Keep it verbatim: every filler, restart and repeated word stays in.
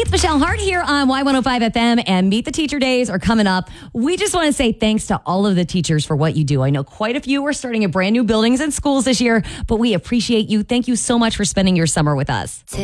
it's Michelle Hart here on Y one oh five F M, and Meet the Teacher Days are coming up. We just want to say thanks to all of the teachers for what you do. I know quite a few are starting at brand new buildings and schools this year, but we appreciate you. Thank you so much for spending your summer with us.